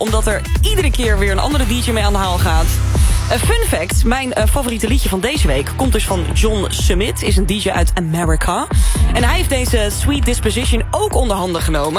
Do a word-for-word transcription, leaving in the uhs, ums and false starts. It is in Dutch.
omdat er iedere keer weer een andere D J mee aan de haal gaat. Uh, fun fact, mijn uh, favoriete liedje van deze week komt dus van John Summit, is een D J uit Amerika. En hij heeft deze Sweet Disposition ook onder handen genomen.